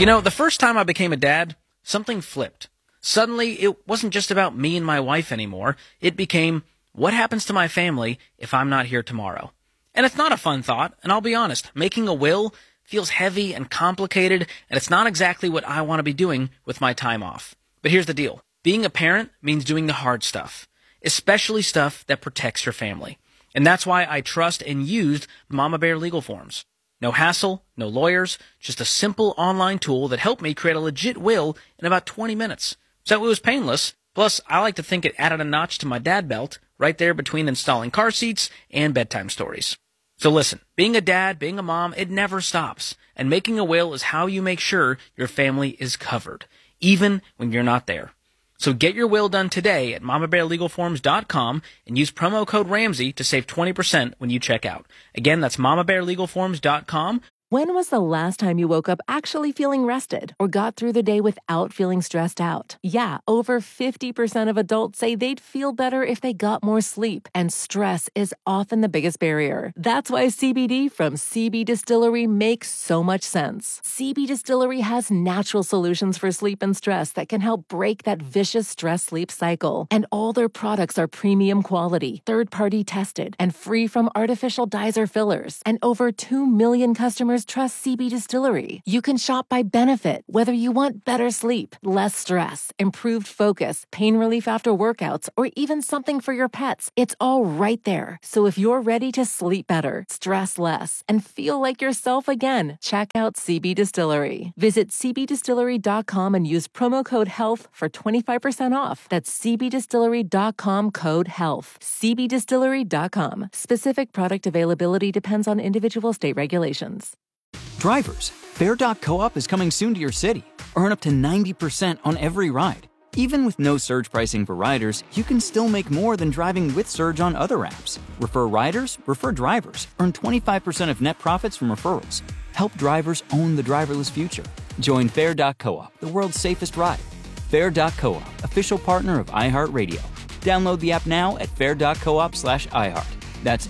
The first time I became a dad, something flipped. Suddenly, it wasn't just about me and my wife anymore. It became, what happens to my family if I'm not here tomorrow? And it's not a fun thought, and I'll be honest, making a will feels heavy and complicated, and it's not exactly what I want to be doing with my time off. But here's the deal. Being a parent means doing the hard stuff, especially stuff that protects your family. And that's why I trust and used Mama Bear Legal Forms. No hassle, no lawyers, just a simple online tool that helped me create a legit will in about 20 minutes. So it was painless. Plus, I like to think it added a notch to my dad belt right there between installing car seats and bedtime stories. So listen, being a dad, being a mom, it never stops. And making a will is how you make sure your family is covered, even when you're not there. So get your will done today at mamabearlegalforms.com and use promo code Ramsey to save 20% when you check out. Again, that's mamabearlegalforms.com. When was the last time you woke up actually feeling rested or got through the day without feeling stressed out? Yeah, over 50% of adults say they'd feel better if they got more sleep, and stress is often the biggest barrier. That's why CBD from CB Distillery makes so much sense. CB Distillery has natural solutions for sleep and stress that can help break that vicious stress-sleep cycle. And all their products are premium quality, third-party tested, and free from artificial dyes or fillers. And over 2 million customers trust CB Distillery. You can shop by benefit, whether you want better sleep, less stress, improved focus, pain relief after workouts, or even something for your pets. It's all right there. So if you're ready to sleep better, stress less, and feel like yourself again, check out CB Distillery. Visit cbdistillery.com and use promo code HEALTH for 25% off. That's cbdistillery.com code HEALTH. cbdistillery.com. Specific product availability depends on individual state regulations. Drivers, Fare.coop is coming soon to your city. Earn up to 90% on every ride. Even with no surge pricing for riders, you can still make more than driving with Surge on other apps. Refer riders, refer drivers. Earn 25% of net profits from referrals. Help drivers own the driverless future. Join Fare.coop, the world's safest ride. Fare.coop, official partner of iHeartRadio. Download the app now at fare.coop/iHeart. That's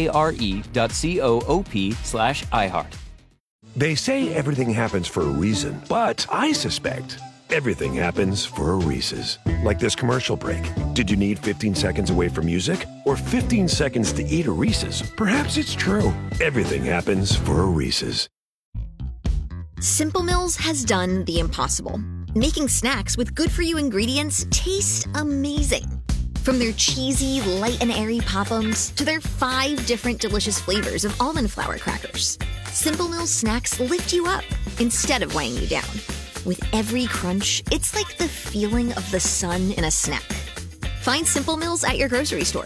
FARE.coop/iHeart. They say everything happens for a reason, but I suspect everything happens for a Reese's. Like this commercial break. Did you need 15 seconds away from music? Or 15 seconds to eat a Reese's? Perhaps it's true. Everything happens for a Reese's. Simple Mills has done the impossible. Making snacks with good-for-you ingredients taste amazing. From their cheesy, light and airy Pop-Ums to their 5 different delicious flavors of almond flour crackers. Simple Mills snacks lift you up instead of weighing you down. With every crunch, it's like the feeling of the sun in a snack. Find Simple Mills at your grocery store.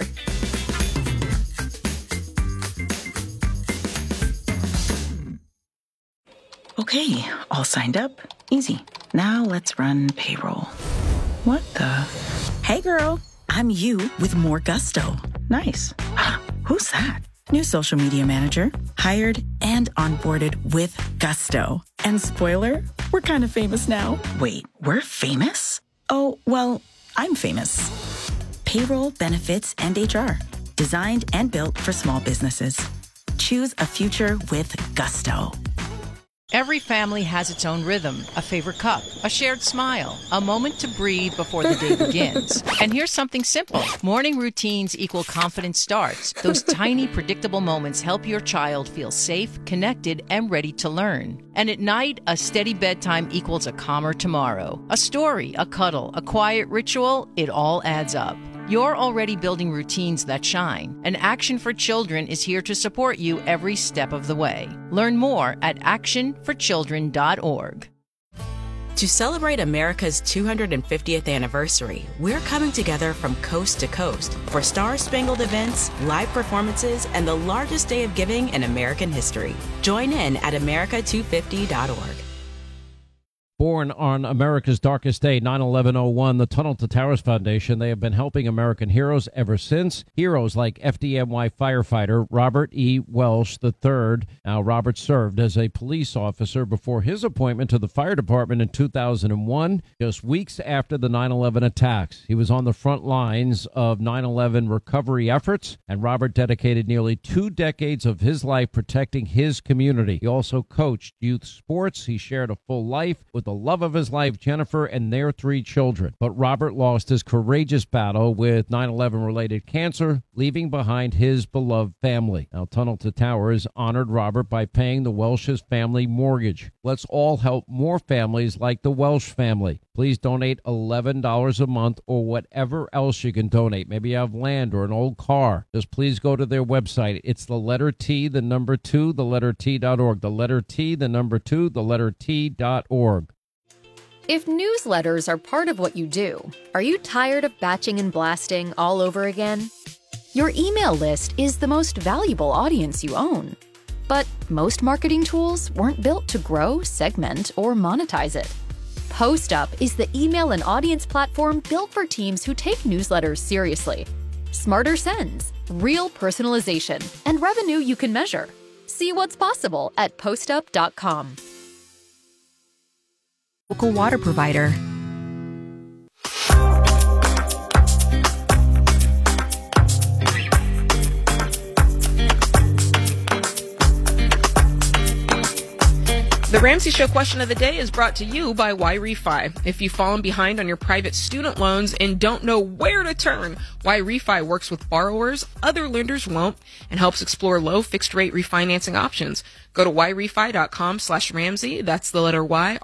Okay, all signed up. Easy. Now let's run payroll. What the? Hey girl, I'm you with more gusto. Nice. Who's that? New social media manager. Hired and onboarded with gusto. And spoiler, we're kind of famous now. Wait, we're famous? Oh, well, I'm famous. Payroll, benefits, and HR. Designed and built for small businesses. Choose a future with gusto. Every family has its own rhythm, a favorite cup, a shared smile, a moment to breathe before the day begins. And here's something simple. Morning routines equal confident starts. Those tiny, predictable moments help your child feel safe, connected, and ready to learn. And at night, a steady bedtime equals a calmer tomorrow. A story, a cuddle, a quiet ritual, it all adds up. You're already building routines that shine, and Action for Children is here to support you every step of the way. Learn more at actionforchildren.org. To celebrate America's 250th anniversary, we're coming together from coast to coast for star-spangled events, live performances, and the largest day of giving in American history. Join in at america250.org. Born on America's darkest day, 9/11/01, the Tunnel to Towers Foundation, they have been helping American heroes ever since. Heroes like FDNY firefighter Robert E. Welsh III. Now, Robert served as a police officer before his appointment to the fire department in 2001, just weeks after the 9/11 attacks. He was on the front lines of 9/11 recovery efforts, and Robert dedicated nearly 2 decades of his life protecting his community. He also coached youth sports. He shared a full life with the love of his life, Jennifer, and their 3 children. But Robert lost his courageous battle with 9/11-related cancer, leaving behind his beloved family. Now, Tunnel to Towers honored Robert by paying the Welsh's family mortgage. Let's all help more families like the Welsh family. Please donate $11 a month or whatever else you can donate. Maybe you have land or an old car. Just please go to their website. It's the letter T, the number 2, the letter T.org. The letter T, the number 2, the letter T.org. If newsletters are part of what you do, are you tired of batching and blasting all over again? Your email list is the most valuable audience you own. But most marketing tools weren't built to grow, segment, or monetize it. PostUp is the email and audience platform built for teams who take newsletters seriously. Smarter sends, real personalization, and revenue you can measure. See what's possible at postup.com. Local water provider. The Ramsey Show question of the day is brought to you by YRefi. If you've fallen behind on your private student loans and don't know where to turn, YRefi works with borrowers other lenders won't and helps explore low fixed rate refinancing options. Go to YRefi.com/Ramsey. That's the letter Y,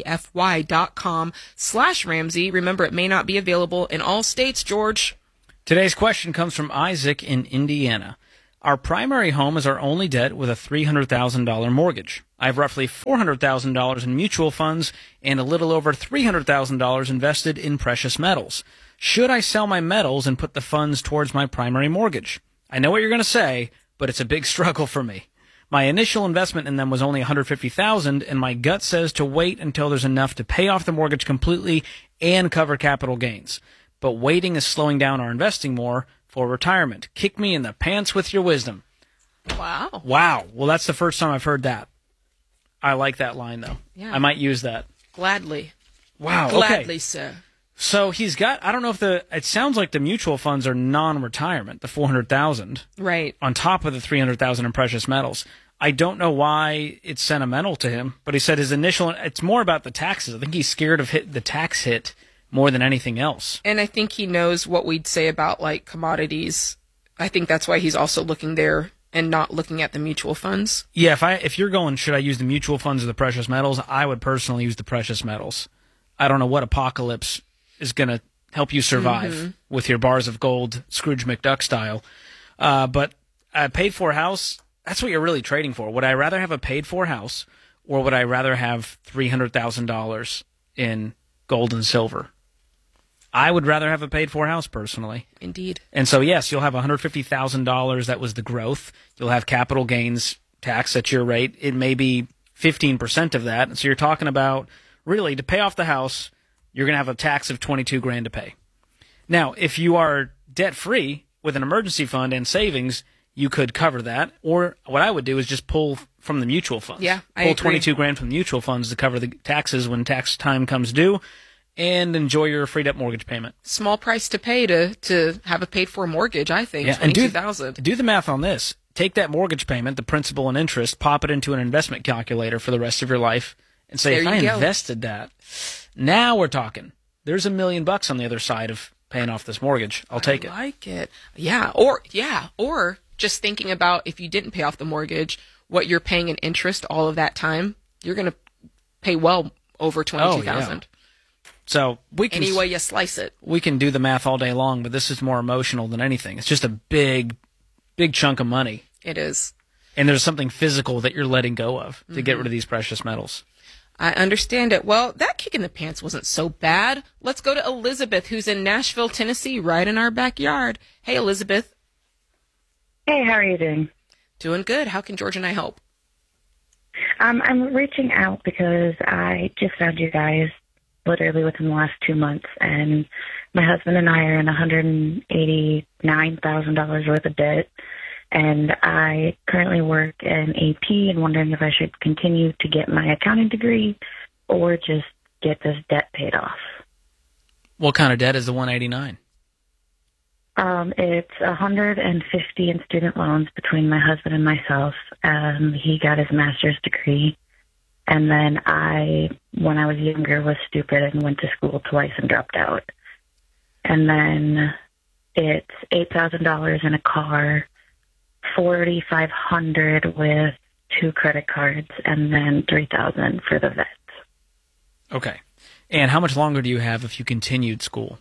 REFY.com/Ramsey. Remember, it may not be available in all states, George. Today's question comes from Isaac in Indiana. Our primary home is our only debt with a $300,000 mortgage. I have roughly $400,000 in mutual funds and a little over $300,000 invested in precious metals. Should I sell my metals and put the funds towards my primary mortgage? I know what you're going to say, but it's a big struggle for me. My initial investment in them was only $150,000, and my gut says to wait until there's enough to pay off the mortgage completely and cover capital gains. But waiting is slowing down our investing more for retirement. Kick me in the pants with your wisdom. Wow. Wow. Well, that's the first time I've heard that. I like that line, though. Yeah. I might use that. Gladly. Wow. Gladly, okay. sir. So he's got, I don't know if it sounds like the mutual funds are non-retirement, the $400,000. Right. On top of the $300,000 in precious metals. I don't know why it's sentimental to him, but he said his initial, it's more about the taxes. I think he's scared of the tax hit more than anything else. And I think he knows what we'd say about, like, commodities. I think that's why he's also looking there and not looking at the mutual funds. Yeah, if you're going, should I use the mutual funds or the precious metals, I would personally use the precious metals. I don't know what apocalypse is going to help you survive with your bars of gold, Scrooge McDuck style. But a paid-for house, that's what you're really trading for. Would I rather have a paid-for house, or would I rather have $300,000 in gold and silver? I would rather have a paid-for house, personally. Indeed. And so, yes, you'll have $150,000. That was the growth. You'll have capital gains tax at your rate. It may be 15% of that. And so you're talking about, really, to pay off the house, you're going to have a tax of $22,000 to pay. Now, if you are debt-free with an emergency fund and savings, you could cover that. Or what I would do is just pull from the mutual funds. Yeah, I pull agree. $22,000 from the mutual funds to cover the taxes when tax time comes due, and enjoy your freed up mortgage payment. Small price to pay to have a paid for mortgage, I think. Yeah, $22,000. Do the math on this. Take that mortgage payment, the principal and interest, pop it into an investment calculator for the rest of your life, and say, if I invested that, now we're talking. There's $1 million on the other side of paying off this mortgage. I'll take it. I like it. Yeah. Or just thinking about if you didn't pay off the mortgage, what you're paying in interest all of that time, you're going to pay well over $22,000. Yeah. So we can, any way you slice it. We can do the math all day long, but this is more emotional than anything. It's just a big chunk of money. It is. And there's something physical that you're letting go of to get rid of these precious metals. I understand it. Well, that kick in the pants wasn't so bad. Let's go to Elizabeth, who's in Nashville, Tennessee, right in our backyard. Hey, Elizabeth. Hey, how are you doing? Doing good. How can George and I help? I'm reaching out because I just found you guys literally within the last 2 months, and my husband and I are in $189,000 worth of debt, and I currently work in AP and wondering if I should continue to get my accounting degree or just get this debt paid off. What kind of debt is the 189? It's $150 in student loans between my husband and myself. He got his master's degree. And then when I was younger, was stupid and went to school twice and dropped out. And then it's $8,000 in a car, $4,500 with 2 credit cards, and then $3,000 for the vet. Okay. And how much longer do you have if you continued school?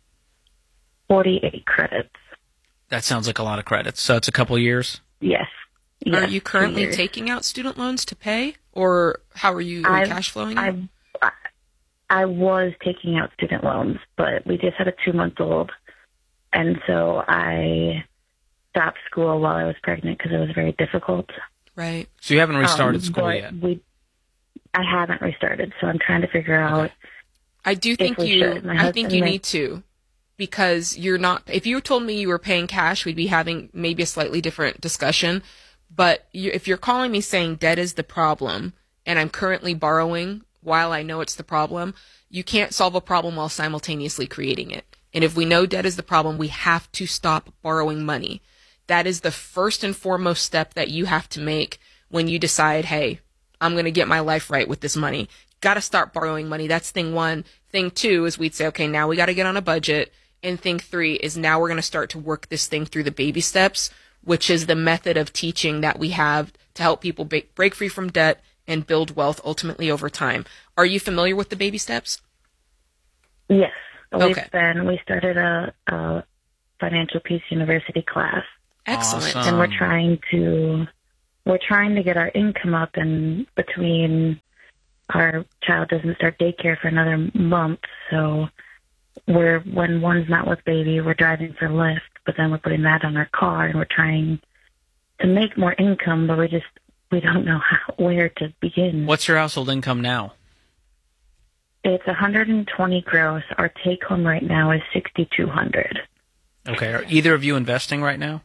48 credits. That sounds like a lot of credits. So it's a couple years? Yes. Are you currently taking out student loans to pay? Or how are you cash flowing? I was taking out student loans, but we just had a 2-month-old. And so I stopped school while I was pregnant because it was very difficult. Right. So you haven't restarted school yet? I haven't restarted, so I'm trying to figure out. I do think I think you need to, because you're not. If you told me you were paying cash, we'd be having maybe a slightly different discussion. But if you're calling me saying debt is the problem, and I'm currently borrowing while I know it's the problem, you can't solve a problem while simultaneously creating it. And if we know debt is the problem, we have to stop borrowing money. That is the first and foremost step that you have to make when you decide, hey, I'm going to get my life right with this money. Got to start borrowing money. That's thing one. Thing two is we'd say, okay, now we got to get on a budget. And thing three is now we're going to start to work this thing through the baby steps, which is the method of teaching that we have to help people break free from debt and build wealth ultimately over time. Are you familiar with the baby steps? Yes. Okay. We started a Financial Peace University class. Excellent. And we're trying to get our income up, and between our child doesn't start daycare for another month, so when one's not with baby, we're driving for Lyft, but then we're putting that on our car, and we're trying to make more income, but we don't know where to begin. What's your household income now? It's 120 gross. Our take home right now is 6,200. Okay. Are either of you investing right now?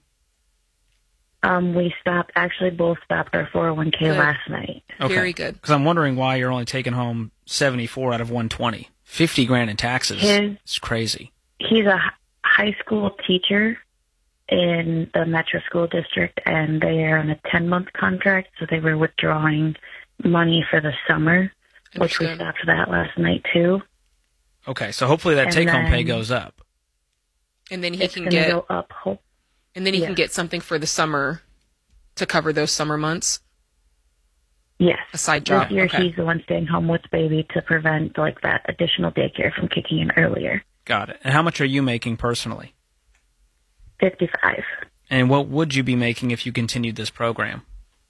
We both stopped our 401k last night. Okay. Very good. Because I'm wondering why you're only taking home 74 out of 120. 50 grand in taxes. It's crazy. He's a high school teacher in the Metro School District, and they are on a 10-month contract, so they were withdrawing money for the summer, which we stopped that last night too. Okay, so hopefully that take-home pay goes up. And then he can get go up. And then he can get something for the summer to cover those summer months? Yes. A side job. This year he's the one staying home with baby to prevent that additional daycare from kicking in earlier. Got it. And how much are you making personally? 55. And what would you be making if you continued this program?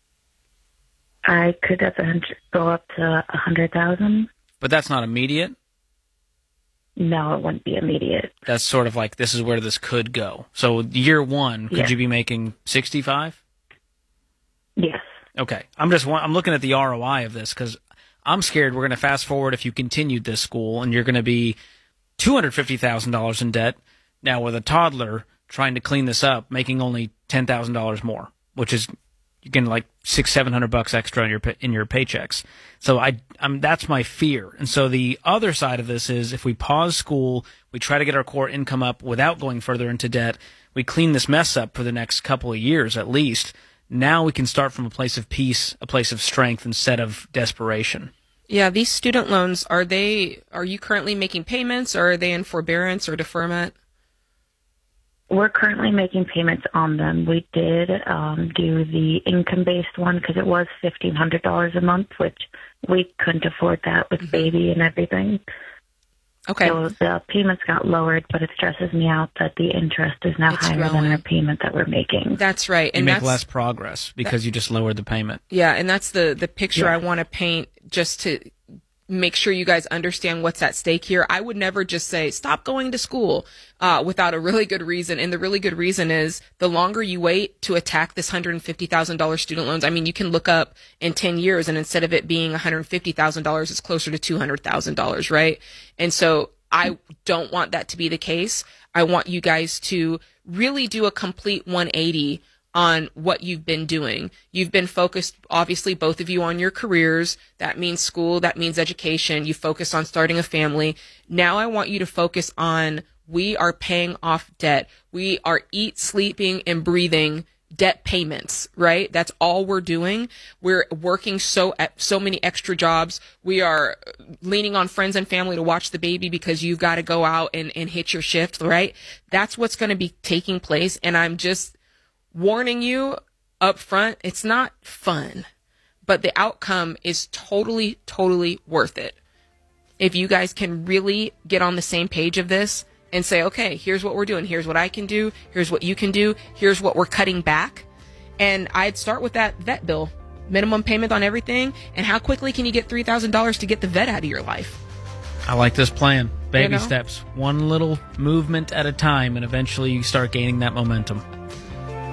I could go up to 100,000. But that's not immediate? No, it wouldn't be immediate. That's sort of like, this is where this could go. So year one, could you be making 65? Yes. Okay. I'm looking at the ROI of this because I'm scared we're going to fast forward if you continued this school and you're going to be $250,000 in debt now with a toddler trying to clean this up, making only $10,000 more, which is you're getting like $600-700 extra in your paychecks. So that's my fear. And so the other side of this is if we pause school, we try to get our core income up without going further into debt, we clean this mess up for the next couple of years at least. Now we can start from a place of peace, a place of strength instead of desperation. Yeah, these student loans, are you currently making payments, or are they in forbearance or deferment? We're currently making payments on them. We did do the income-based one because it was $1,500 a month, which we couldn't afford that with baby and everything. Okay. So the payments got lowered, but it stresses me out that the interest is now higher than our payment that we're making. That's right. You make less progress because you just lowered the payment. Yeah, and that's the picture I want to paint just to make sure you guys understand what's at stake here. I would never just say, stop going to school, without a really good reason. And the really good reason is the longer you wait to attack this $150,000 student loans, I mean, you can look up in 10 years and instead of it being $150,000, it's closer to $200,000, right? And so I don't want that to be the case. I want you guys to really do a complete 180 on what you've been doing. You've been focused, obviously, both of you on your careers. That means school. That means education. You focus on starting a family. Now I want you to focus on, we are paying off debt. We are sleeping, and breathing debt payments, right? That's all we're doing. We're working so many extra jobs. We are leaning on friends and family to watch the baby because you've got to go out and hit your shift, right? That's what's going to be taking place. And I'm just warning you up front, it's not fun, but the outcome is totally, totally worth it. If you guys can really get on the same page of this and say, okay, here's what we're doing. Here's what I can do. Here's what you can do. Here's what we're cutting back. And I'd start with that vet bill, minimum payment on everything. And how quickly can you get $3,000 to get the vet out of your life? I like this plan. Baby steps, one little movement at a time, and eventually you start gaining that momentum.